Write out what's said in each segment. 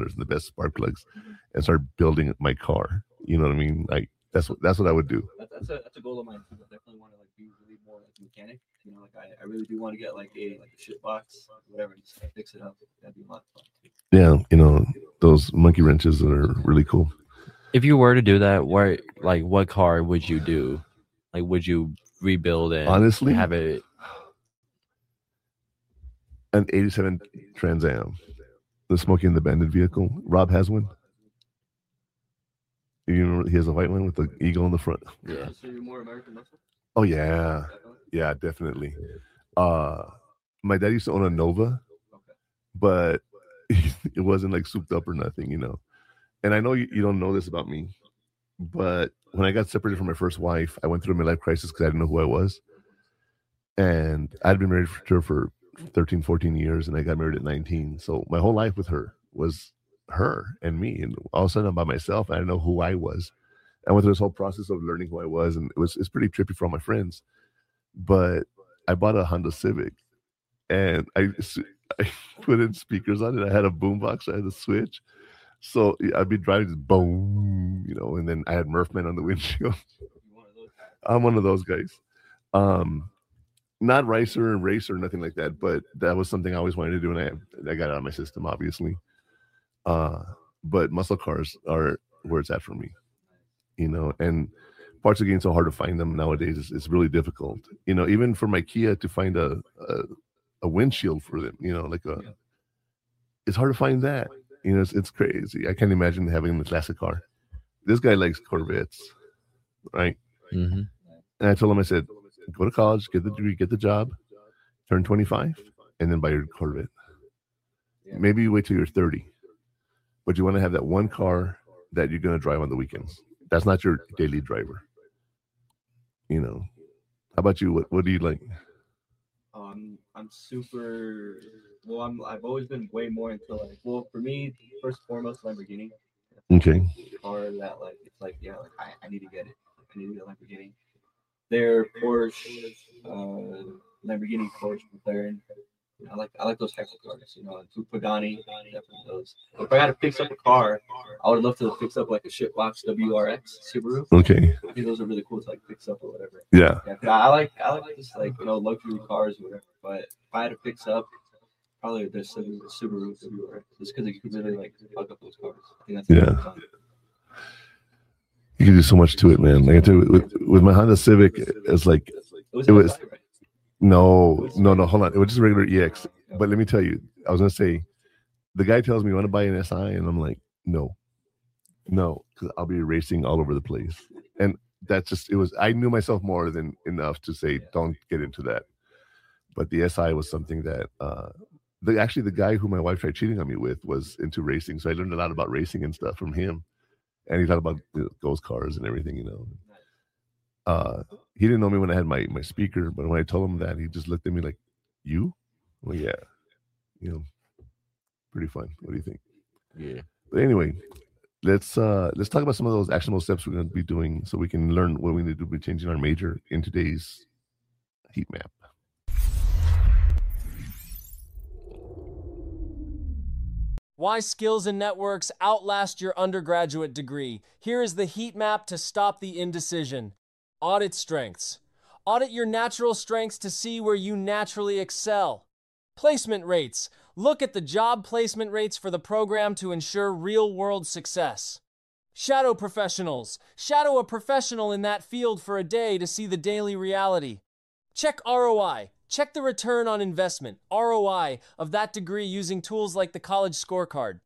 cylinders and the best spark plugs, and start building my car. You know what I mean? Like that's what I would do. That's a goal of mine too. I definitely want to like be really more like a mechanic. You know, like I really do want to get like a shit box, whatever, and just like, fix it up. That'd be a lot of fun too. Yeah, you know, those monkey wrenches are really cool. If you were to do that, what car would you do? Like, would you rebuild and Honestly, have it? An '87 Trans Am, the Smokey and the Bandit vehicle. Rob has one. You remember he has a white one with the eagle in the front. Yeah. So you're more American muscle? Oh yeah, Definitely? yeah, definitely. My dad used to own a Nova, Okay. but it wasn't like souped up or nothing, you know. And I know you don't know this about me, but when I got separated from my first wife, I went through a midlife crisis because I didn't know who I was. And I'd been married to her for 13, 14 years, and I got married at 19. So my whole life with her was her and me. And all of a sudden I'm by myself. I didn't know who I was. I went through this whole process of learning who I was, and it's pretty trippy for all my friends. But I bought a Honda Civic, and I put in speakers on it. I had a boombox. I had a switch. So I'd be driving, just boom, you know, and then I had Murphman on the windshield. You're one of those guys. I'm one of those guys. Not racer and racer or nothing like that, but that was something I always wanted to do, and I got it out of my system, obviously. But muscle cars are where it's at for me, you know, and parts are getting so hard to find them nowadays. It's really difficult, you know, even for my Kia to find a windshield for them, you know, like it's hard to find that. You know, it's crazy. I can't imagine having a classic car. This guy likes Corvettes, right? Mm-hmm. And I told him, I said, go to college, get the degree, get the job, turn 25, and then buy your Corvette. Yeah. Maybe you wait till you're 30, but you want to have that one car that you're going to drive on the weekends. That's not your daily driver. You know, how about you? What do you like? I'm super. Well, I've always been way more into like. Well, for me, first and foremost, Lamborghini. Okay. Car that like it's like yeah, like I need to get it. I need to get a Lamborghini. Their Porsche, Lamborghini, Porsche, McLaren. I like those types of cars, you know, Pagani, definitely those. If I had to fix up a car, I would love to fix up like a shitbox WRX Subaru. Okay. I think those are really cool to like fix up or whatever. Yeah. Yeah, 'cause I like just like you know luxury cars or whatever. But if I had to fix up, probably the Subaru WRX, just because you could really like fuck up those cars. I think that's Yeah. fun. You can do so much to it, man. Like I tell you, with my Honda Civic, it's like Was It was- SI, right? no, hold on. It was just a regular EX. But let me tell you, I was gonna say, the guy tells me, "You want to buy an SI?" And I'm like, no, because I'll be racing all over the place. And that's just, it was, I knew myself more than enough to say, don't get into that. But the SI was something that, actually the guy who my wife tried cheating on me with was into racing. So I learned a lot about racing and stuff from him. And he talked about ghost cars and everything, you know. He didn't know me when I had my speaker, but when I told him that, he just looked at me like, you? Well, yeah. You know, pretty fun. What do you think? Yeah. But anyway, let's talk about some of those actionable steps we're going to be doing so we can learn what we need to do by changing our major in today's heat map. Why skills and networks outlast your undergraduate degree. Here is the heat map to stop the indecision. Audit strengths. Audit your natural strengths to see where you naturally excel. Placement rates. Look at the job placement rates for the program to ensure real-world success. Shadow professionals. Shadow a professional in that field for a day to see the daily reality. Check ROI. Check the return on investment, ROI, of that degree using tools like the College Scorecard.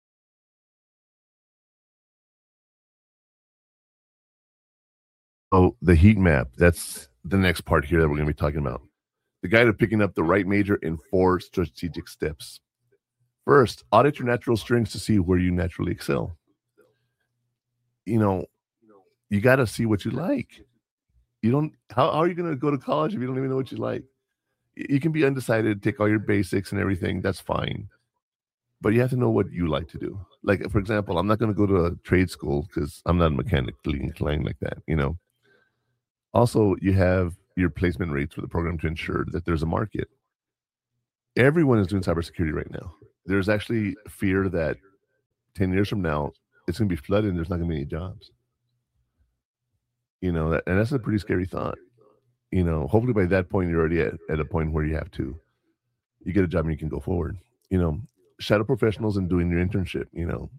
Oh, the heat map. That's the next part here that we're going to be talking about. The guide of picking up the right major in 4 strategic steps. First, audit your natural strengths to see where you naturally excel. You know, you got to see what you like. You don't, how are you going to go to college if you don't even know what you like? You can be undecided, take all your basics and everything. That's fine. But you have to know what you like to do. Like, for example, I'm not going to go to a trade school because I'm not mechanically inclined like that, you know. Also, you have your placement rates for the program to ensure that there's a market. Everyone is doing cybersecurity right now. There's actually fear that 10 years from now, it's going to be flooded and there's not going to be any jobs. You know, and that's a pretty scary thought. You know, hopefully by that point, you're already at a point where you get a job and you can go forward. You know, shadow professionals and doing your internship, you know,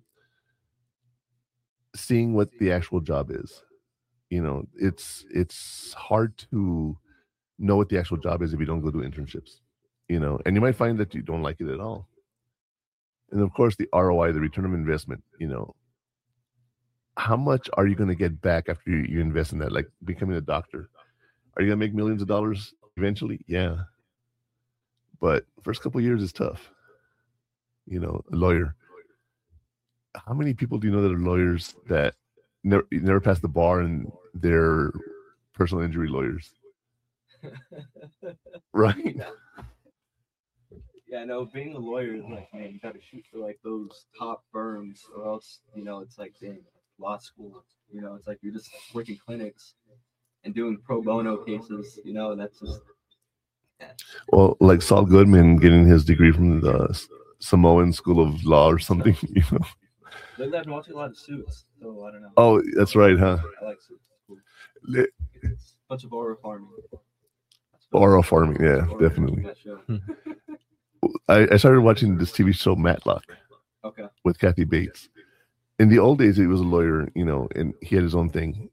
seeing what the actual job is. You know, it's hard to know what the actual job is if you don't go do internships, you know, and you might find that you don't like it at all. And of course, the ROI, the return of investment, you know, how much are you going to get back after you invest in that? Like becoming a doctor. Are you going to make millions of dollars eventually? Yeah. But first couple of years is tough. You know, a lawyer. How many people do you know that are lawyers that never passed the bar and they're personal injury lawyers? Right? Yeah, no, being a lawyer is like, man, you got to shoot for like those top firms, or else, you know, it's like, dang, law school, you know, it's like you're just working clinics and doing pro bono cases, you know, that's just. Yeah. Well, like Saul Goodman getting his degree from the Samoan School of Law or something, you know. I've been watching a lot of Suits, so I don't know. Oh, that's right, huh? I like Suits. Cool. Li- It's a bunch of aura farming. Oral farming, yeah, definitely. That show. I started watching this TV show Matlock Okay. with Kathy Bates. In the old days, he was a lawyer, you know, and he had his own thing.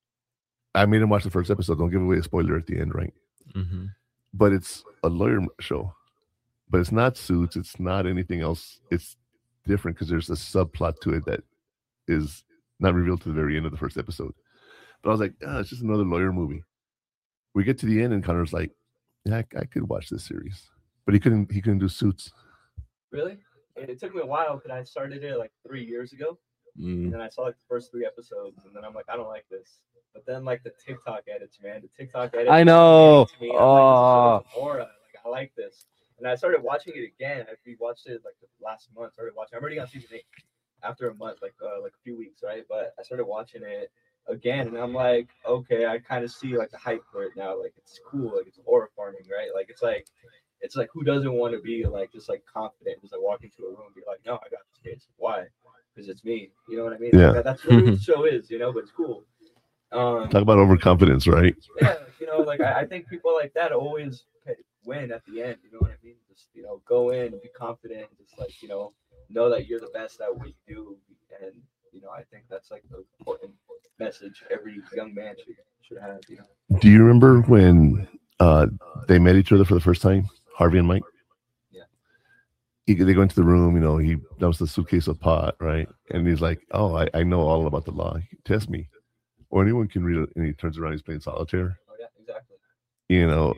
I made him watch the first episode. Don't give away a spoiler at the end, right? Mm-hmm. But it's a lawyer show. But it's not Suits. It's not anything else. It's different because there's a subplot to it that is not revealed to the very end of the first episode. But I was like, it's just another lawyer movie. We get to the end and Connor's like, yeah, I could watch this series. But he couldn't do Suits. Really? It took me a while because I started it like 3 years ago. And then I saw like the first 3 episodes, and then I'm like, I don't like this. But then like the TikTok edits, man, the TikTok edits. I know. To me, I'm like, this is aura. Like I like this, and I started watching it again. I rewatched it like the last month. Started watching. I'm already on season 8 after a month, like a few weeks, right? But I started watching it again, and I'm like, okay, I kind of see like the hype for it now. Like it's cool. Like it's horror farming, right? Like it's like who doesn't want to be like just like confident, just like walk into a room and be like, no, I got this case. Why? Because it's me. You know what I mean? Yeah. Like, that's what the show is, you know, but it's cool. Talk about overconfidence, right? Yeah, you know, like I think people like that always win at the end. You know what I mean? Just, you know, go in and be confident, and just like, you know that you're the best at what you do. And, you know, I think that's like the important message every young man should have, you know. Do you remember when they met each other for the first time, Harvey and Mike? Yeah. They go into the room, you know, he dumps the suitcase of pot, right? And he's like, oh, I know all about the law. Test me. Or anyone can read it. And he turns around, he's playing solitaire. Oh, yeah, exactly. You know,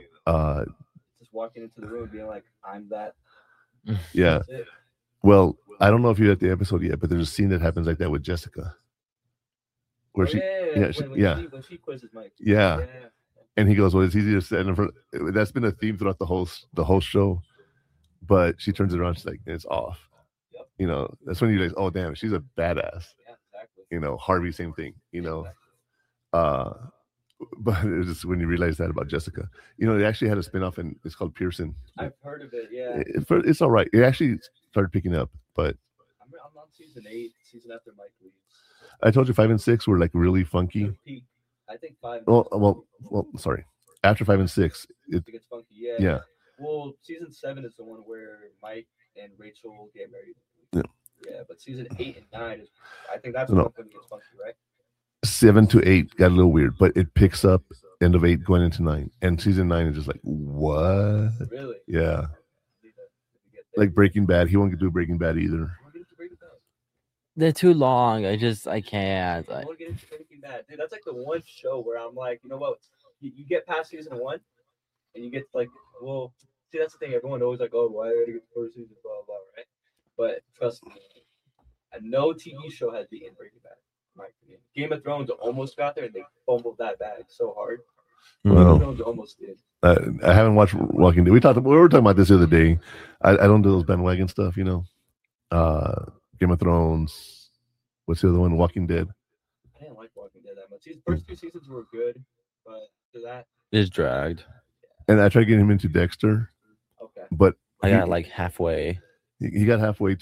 just walking into the room being like, I'm that. yeah. That's it. Well, I don't know if you're at the episode yet, but there's a scene that happens like that with Jessica. Where When she quizzes Mike. Yeah. And he goes, well, it's easy to stand in front. That's been a theme throughout the whole show. But she turns it around, she's like, it's off. Yep. You know, that's when you like, oh damn, she's a badass. Yeah, exactly. You know, Harvey, same thing, you know. But it's just when you realize that about Jessica. You know, they actually had a spinoff and it's called Pearson. I've heard of it, yeah. It's all right. It actually started picking up, but I'm on season 8, season after Mike leaves. I told you 5 and 6 were like really funky. Peak. I think 5. Well, sorry. After 5 and 6, it gets funky. Yeah. Yeah. Well, season 7 is the one where Mike and Rachel get married. Yeah. Yeah, but season 8 and 9 is, I think that's when it gets funky, right? 7 to 8 got a little weird, but it picks up end of 8 going into 9, and season 9 is just like, what? Really? Yeah. Like Breaking Bad. He won't do Breaking Bad either. They're too long. I can't. I want to get into Breaking Bad, dude. That's like the one show where I'm like, you know what? You get past season 1, and you get like, well, see, that's the thing. Everyone always like, oh, why did I get the first season, blah blah, right? But trust me, no TV show has beaten Breaking Bad. My opinion. Game of Thrones almost got there, and they fumbled that bag so hard. Well, Game of Thrones almost did. I haven't watched Walking Dead. We were talking about this the other day. I don't do those bandwagon stuff, you know. Game of Thrones. What's the other one? Walking Dead. I didn't like Walking Dead that much. These first 2 seasons were good, but after that, It's dragged. And I tried getting him into Dexter, okay. but I got like halfway. he got halfway to it,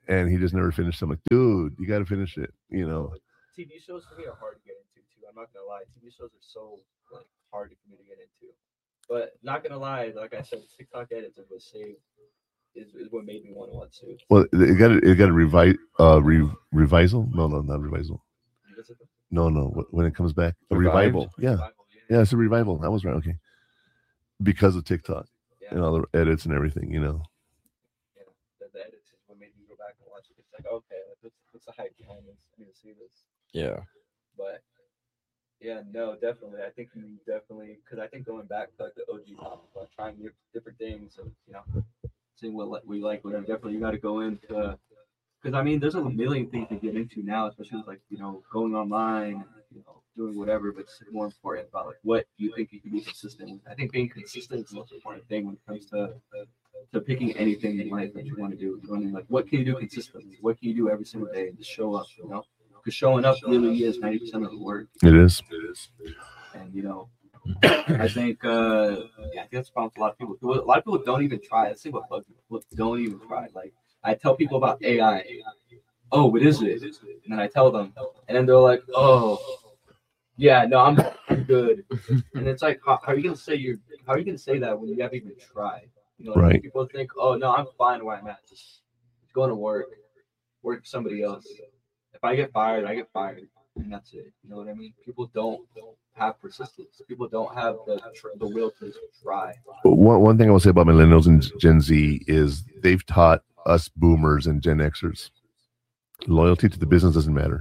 and he just never finished. I'm like, dude, you got to finish it. You know. TV shows for me are hard to get into too. I'm not gonna lie. TV shows are so like hard for me to get into. But not gonna lie, like I said, TikTok edits was saved. Is what made me want to watch it. Well, it got a revisal. No, not revisal. No. When it comes back, a revival. Yeah, it's a revival. I was right. Okay, because of TikTok and all the edits and everything, you know. Yeah, the edits is what made me go back and watch it. It's like, okay, what's the hype behind this? I need to see this. Yeah. But yeah, no, definitely. I think you definitely, because I think going back to like the OG topic about trying different things and seeing what we like, whatever. Definitely, you got to go into, because I mean, there's a million things to get into now, especially with, like going online, doing whatever. But it's more important about like what you think you can be consistent with. I think being consistent is the most important thing when it comes to picking anything in life that you want to do. Like, what can you do consistently? What can you do every single day and just show up? Because showing up really is 90% of the work. It is. And I think that's a problem for a lot of people. A lot of people don't even try. Let's see what bugs people don't even try. Like, I tell people about AI. Oh, what is it? And then I tell them, and then they're like, oh, yeah, no, I'm good. And it's like, how are you gonna say that when you haven't even tried? Right. People think, oh no, I'm fine where I'm at. Just going to work for somebody else. If I get fired, I get fired, and that's it. You know what I mean? People don't have persistence. People don't have the will to try. One thing I will say about millennials and Gen Z is they've taught us boomers and Gen Xers loyalty to the business doesn't matter.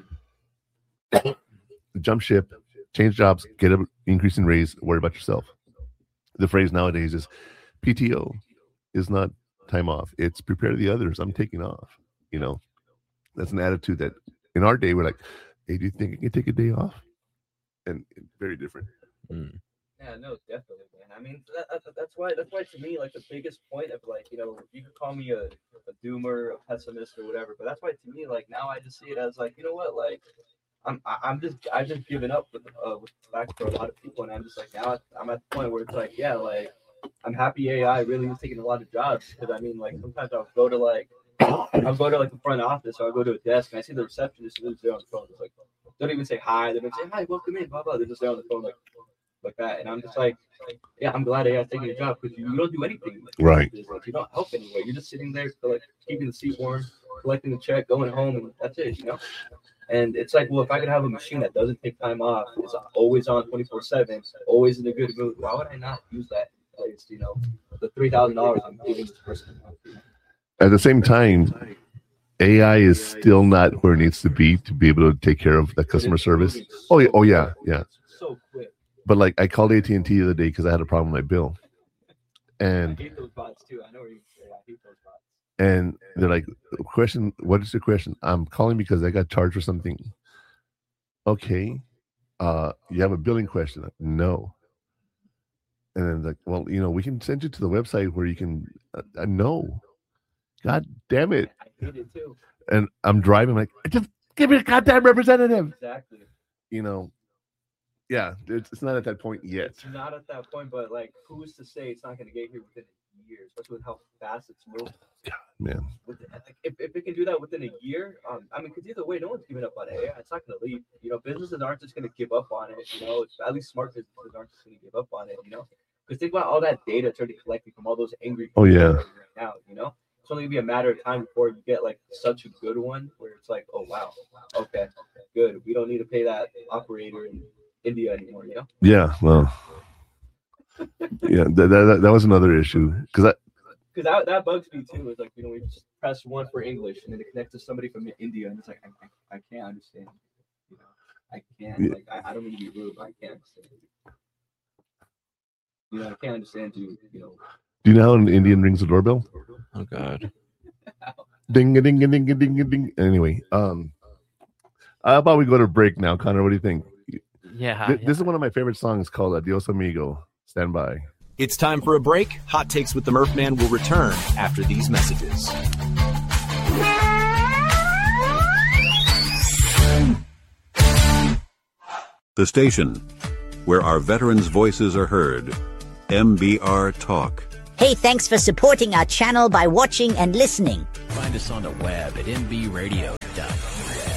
Jump ship, change jobs, get an increase in raise, worry about yourself. The phrase nowadays is PTO is not time off. It's prepare the others. I'm taking off. That's an attitude that in our day we're like, hey, do you think I can take a day off? And very different. Yeah, no, definitely, man. I mean, that's why to me, like, the biggest point of, like, you could call me a doomer, a pessimist, or whatever, but that's why to me, like, now I just see it as like, you know what, like, I've just given up with the fact for a lot of people, and I'm just like, now I'm at the point where it's like, yeah, like, I'm happy AI really is taking a lot of jobs, because I mean, like, sometimes I'll go to the front office, or I'll go to a desk, and I see the receptionist who's there on the phone. It's like, don't even say hi. They don't say hi, welcome in, blah blah. They're just there on the phone like that, and I'm just like, yeah, I'm glad AI's taking your job, because you don't do anything. Right. Like, you don't help anywhere. You're just sitting there, like, keeping the seat warm, collecting the check, going home, and that's it. And it's like, well, if I could have a machine that doesn't take time off, it's always on 24/7, always in a good mood, why would I not use that? The $3,000 I'm giving this person. At the same time, AI is still not where it needs to be able to take care of that customer service. Oh yeah. So quick. But like, I called AT&T the other day because I had a problem with my bill, and I hate those bots too. I know what you're saying. I hate those bots. And they're like, question, what is your question? I'm calling because I got charged for something. Okay. You have a billing question? No. And then like, well, we can send you to the website where you can, no. God damn it. I hate it too. And I'm driving like, just give me a goddamn representative. Exactly. Yeah, it's not at that point yet. It's not at that point, but like, who's to say it's not going to get here within a year, especially with how fast it's moving? God, man. If it can do that within a year, I mean, because either way, no one's giving up on AI. It's not going to leave. Businesses aren't just going to give up on it. At least smart businesses aren't just going to give up on it. Because think about all that data it's already collecting from all those angry people right now. It's only gonna be a matter of time before you get like such a good one where it's like, oh wow, okay, good. We don't need to pay that operator in India anymore. Yeah, well, yeah, that was another issue because that bugs me too. It's like, we just press one for English and then it connects to somebody from India, and it's like I can't understand. I can't. Yeah. Like, I don't mean to be rude, but I can't understand. I can't understand you. Do you know how an Indian rings the doorbell? Oh God. Ding a ding a ding a ding a ding. Anyway, how about we go to break now, Connor? What do you think? Yeah. This is one of my favorite songs called Adios Amigo. Stand by. It's time for a break. Hot Takes with the Murph Man will return after these messages. The station where our veterans' voices are heard. MBR Talk. Hey, thanks for supporting our channel by watching and listening. find us on the web at MB Radio